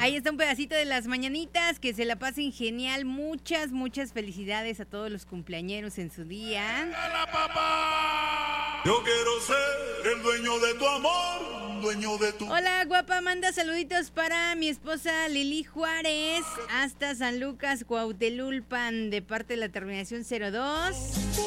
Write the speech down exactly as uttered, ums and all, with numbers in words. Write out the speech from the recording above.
Ahí está un pedacito de las mañanitas, que se la pasen genial. Muchas, muchas felicidades a todos los cumpleañeros en su día. ¡Hola, papá! Yo quiero ser el dueño de tu amor, dueño de tu... Hola, guapa, manda saluditos para mi esposa Lili Juárez, hasta San Lucas, Cuauhtelulpan, de parte de la terminación cero dos.